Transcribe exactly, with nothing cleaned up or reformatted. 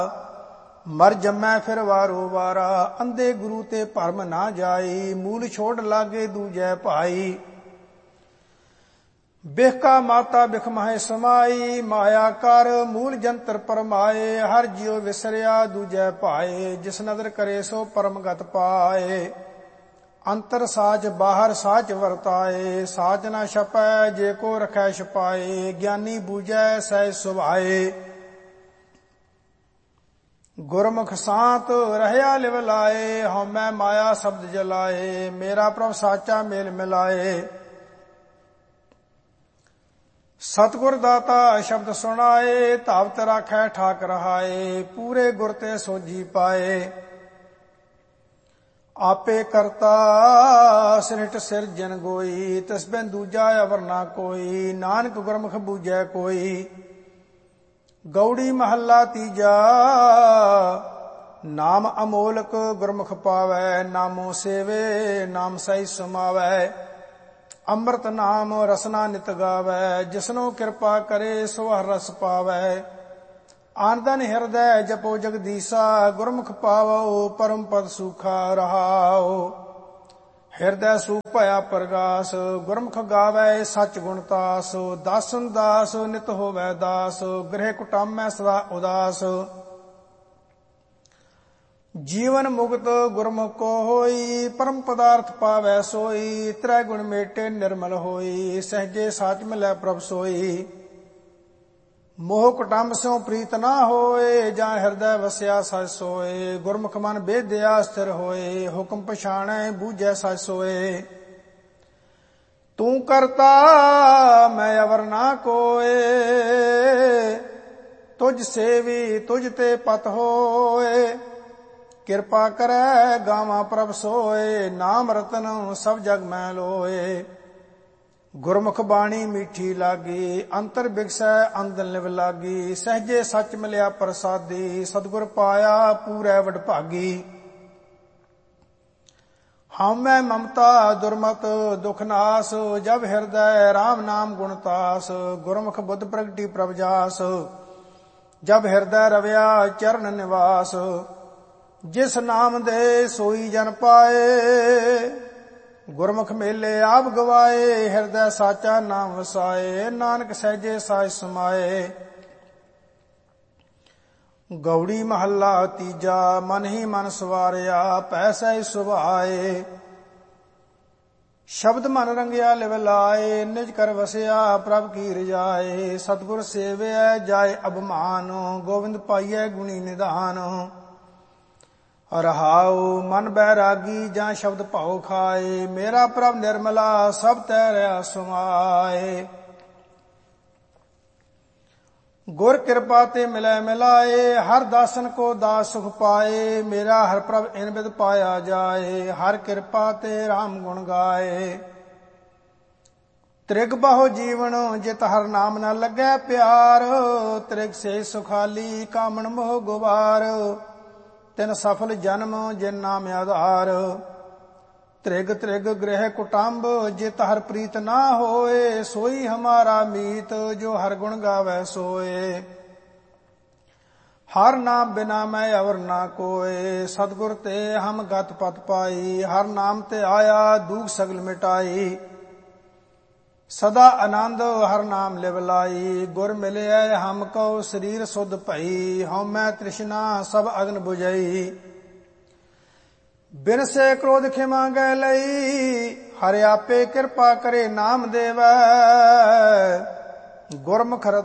ਮਰ ਜੰਮੈ ਫਿਰ ਵਾਰੋ ਵਾਰਾ, ਅੰਧੇ ਗੁਰੂ ਤੇ ਭਰਮ ਨਾ ਜਾਈ, ਮੂਲ ਛੋੜ ਲਾਗੇ ਦੂਜੈ ਭਾਈ। ਬਿਖਕਾ ਮਾਤਾ ਬਿਖ ਮਾਹੇ ਸਮਾਈ, ਮਾਇਆ ਕਰ ਮੂਲ ਜੰਤਰ ਪਰਮਾਏ, ਹਰ ਜਿਉ ਵਿਸਰਿਆ ਦੂਜੈ ਭਾਏ, ਜਿਸ ਨਦਰ ਕਰੇ ਸੋ ਪਰਮਗਤ ਪਾਏ। ਅੰਤਰ ਸਾਚ ਬਾਹਰ ਸਾਚ ਵਰਤਾਏ, ਸਾਚ ਨਾ ਛਪੈ ਜੇ ਕੋ ਰਖੈ ਛਪਾਏ, ਗਿਆਨੀ ਬੂਝੈ ਸਹਿ ਸੁਭਾਏ। ਗੁਰਮੁਖ ਸਾਤ ਰਹਿਆ ਲਿਵ ਲਾਏ, ਹਉਮੈ ਮਾਇਆ ਸ਼ਬਦ ਜਲਾਏ, ਮੇਰਾ ਪ੍ਰਭ ਸਾਚਾ ਮੇਲ ਮਿਲਾਏ। ਸਤਿਗੁਰ ਦਾਤਾ ਸ਼ਬਦ ਸੁਣਾਏ, ਧਾਵਤ ਰਾਖੈ ਠਾਕ ਰਹਾਏ, ਪੂਰੇ ਗੁਰ ਤੇ ਸੋਝੀ ਪਾਏ। ਆਪੇ ਕਰਤਾ ਸ੍ਰਿਸ਼ਟ ਸਿਰਜਨ ਗੋਈ, ਤਿਸ ਬਿਨ ਦੂਜਾ ਅਵਰ ਨਾ ਕੋਈ, ਨਾਨਕ ਗੁਰਮੁਖ ਬੂਝੈ ਕੋਈ। ਗੌੜੀ ਮਹੱਲਾ ਤੀਜਾ, ਨਾਮ ਅਮੋਲਕ ਗੁਰਮੁਖ ਪਾਵੈ, ਨਾਮੋ ਸੇਵੇ ਨਾਮ ਸਹਿ ਸਮਾਵੈ। ਅੰਮ੍ਰਿਤ ਨਾਮ ਰਸਨਾ ਨਿਤ ਗਾਵੈ, ਜਿਸਨੋ ਕਿਰਪਾ ਕਰੇ ਸੋ ਹਰਿ ਰਸ ਪਾਵੈ। ਆਨੰਦਨ ਹਿਰਦੈ ਜਪੋ ਜਗਦੀਸਾ, ਗੁਰਮੁਖ ਪਾਵੋ ਪਰਮ ਪਦ ਸੂਖਾ ਰਹਾਓ। ਹਿਰਦੈ ਸੂਖ ਭਇਆ ਪ੍ਰਗਾਸ, ਗੁਰਮੁਖ ਗਾਵੈ ਸਚ ਗੁਣ ਤਾਸ। ਦਾਸਨ ਦਾਸ ਨਿਤ ਹੋਵੈ ਦਾਸ, ਗ੍ਰਹਿ ਕੁਟਾਮੈ ਸਦਾ ਉਦਾਸ। ਜੀਵਨ ਮੁਕਤ ਗੁਰਮੁਖ ਕੋ ਹੋਈ, ਪਰਮ ਪਦਾਰਥ ਪਾਵੈ ਸੋਈ। ਤ੍ਰੈ ਗੁਣ ਮੇਟੇ ਨਿਰਮਲ ਹੋਈ, ਸਹਜੇ ਸਾਚ ਮਿਲੈ ਪ੍ਰਭ ਸੋਈ। ਮੋਹ ਕੁਟੰਬ ਸਿਉ ਪ੍ਰੀਤ ਨਾ ਹੋਏ, ਜਾਂ ਹਿਰਦੈ ਵਸਿਆ ਸਚ ਸੋਏ। ਗੁਰਮੁਖ ਮਨ ਬੇਦਿਆ ਸਥਿਰ ਹੋਏ, ਹੁਕਮ ਪਛਾਣੈ ਬੂਝੈ ਸਚ ਸੋਏ। ਤੂੰ ਕਰਤਾ ਮੈਂ ਅਵਰ ਨਾ ਕੋਏ, ਤੁਝ ਸੇਵੀ ਤੁਝ ਤੇ ਪਤ ਹੋਏ। ਕਿਰਪਾ ਕਰੈ ਗਾਵਾਂ ਪ੍ਰਭ ਸੋਏ, ਨਾਮ ਰਤਨ ਸਭ ਜਗ ਮੈਂ ਲੋਏ। ਗੁਰਮੁਖ ਬਾਣੀ ਮੀਠੀ ਲਾਗੀ, ਅੰਤਰ ਬਿਗਸੈ ਅੰਦਨ ਲਿਵ ਲਾਗੀ। ਸਹਜੇ ਸੱਚ ਮਿਲਿਆ ਪ੍ਰਸਾਦੀ, ਸਤਿਗੁਰ ਪਾਇਆ ਪੂਰੈ ਵਡਭਾਗੀ। ਹਉਮੈ ਮਮਤਾ ਦੁਰਮਤ ਦੁਖ ਨਾਸ, ਜਬ ਹਿਰਦੈ ਰਾਮ ਨਾਮ ਗੁਣ ਤਾਸ। ਗੁਰਮੁਖ ਬੁੱਧ ਪ੍ਰਗਟੀ ਪ੍ਰਭ ਜਾਸ, ਜਬ ਹਿਰਦੈ ਰਵਿਆ ਚਰਨ ਨਿਵਾਸ। ਜਿਸ ਨਾਮ ਦੇ ਸੋਈ ਜਨ ਪਾਏ, ਗੁਰਮੁਖ ਮੇਲੇ ਆਪ ਗਵਾਏ। ਹਿਰਦੈ ਸਾਚਾ ਨਾਮ ਵਸਾਏ, ਨਾਨਕ ਸਹਿਜੇ ਸਾਚ ਸਮਾਏ। ਗੌੜੀ ਮਹੱਲਾ ਤੀਜਾ, ਮਨ ਹੀ ਮਨ ਸਵਾਰਿਆ ਪੈ ਸਹਿ ਸੁਭਾਏ। ਸ਼ਬਦ ਮਨ ਰੰਗਿਆ ਲਿਵ ਲਾਏ, ਨਿਜ ਕਰ ਵਸਿਆ ਪ੍ਰਭ ਕੀ ਰਜਾਏ। ਸਤਿਗੁਰ ਸੇਵਿਐ ਜਾਏ ਅਭਮਾਨ, ਗੋਬਿੰਦ ਪਾਈਐ ਗੁਣੀ ਨਿਧਾਨ। ਰਹਾਉ ਮਨ ਬੈਰਾਗੀ ਜਾਂ ਸ਼ਬਦ ਭਾਉ ਖਾਏ, ਮੇਰਾ ਪ੍ਰਭ ਨਿਰਮਲਾ ਸਭ ਤੈ ਰਿਹਾ ਸਮਾਏ। ਗੁਰ ਕਿਰਪਾ ਤੇ ਮਿਲੈ ਮਿਲਾਏ, ਹਰ ਦਾਸਨ ਕੋ ਦਾਸ ਸੁਖ ਪਾਏ। ਮੇਰਾ ਹਰ ਪ੍ਰਭ ਇਨ ਬਿਦ ਪਾਇਆ ਜਾਏ, ਹਰ ਕਿਰਪਾ ਤੇ ਰਾਮ ਗੁਣ ਗਾਏ। ਤ੍ਰਿਗ ਬਹੁ ਜੀਵਨ ਜਿਤ ਹਰ ਨਾਮ ਨਾ ਲੱਗੈ ਪਿਆਰ, ਤ੍ਰਿਗ ਸੇ ਸੁਖਾਲੀ ਕਾਮਣ ਮੋਹ ਗੁਬਾਰ। ਤਿਨ ਸਫਲ ਜਨਮ ਜਿਨ ਨਾਮ ਆਧਾਰ, ਤ੍ਰਿਗ ਤ੍ਰਿਗ ਗ੍ਰਹਿ ਕੁਟੰਬ ਜਿਤ ਹਰ ਪ੍ਰੀਤ ਨਾ ਹੋਏ। ਸੋਈ ਹਮਾਰਾ ਮੀਤ ਜੋ ਹਰ ਗੁਣ ਗਾਵੈ ਸੋਏ। ਹਰ ਨਾਮ ਬਿਨਾ ਮੈਂ ਅਵਰ ਨਾ ਕੋਏ, ਸਤਿਗੁਰ ਤੇ ਹਮ ਗਤ ਪਤ ਪਾਈ। ਹਰ ਨਾਮ ਤੇ ਆਇਆ ਦੁਖ ਸਗਲ ਮਿਟਾਈ, ਸਦਾ ਆਨੰਦ ਹਰ ਨਾਮ ਲਿਵ ਲਾਈ। ਗੁਰ ਮਿਲਿਆ ਹਮ ਕਉ ਸਰੀਰ ਸੁਧ ਭਈ, ਹਉਮੈ ਤ੍ਰਿਸ਼ਨਾ ਸਭ ਅਗਨ ਬੁਝਈ। ਬਿਨ ਸੇ ਕ੍ਰੋਧ ਖਿਮਾ ਗੈ ਲਈ, ਹਰਿ ਆਪੇ ਕਿਰਪਾ ਕਰੇ ਨਾਮ ਦੇਵੈ। ਗੁਰਮੁਖ